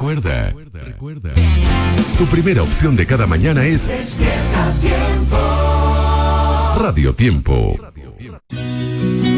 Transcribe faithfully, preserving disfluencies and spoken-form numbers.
Recuerda, recuerda. Tu primera opción de cada mañana es Despierta Tiempo. Radio Tiempo.